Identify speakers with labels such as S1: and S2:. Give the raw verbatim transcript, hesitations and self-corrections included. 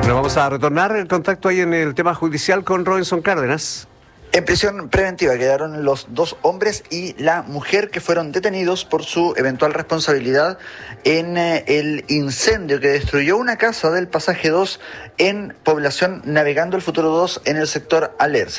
S1: Bueno, vamos a retornar el contacto ahí en el tema judicial con Robinson Cárdenas.
S2: En prisión preventiva quedaron los dos hombres y la mujer que fueron detenidos por su eventual responsabilidad en eh, el incendio que destruyó una casa del pasaje dos en población Navegando el Futuro dos en el sector Alerce.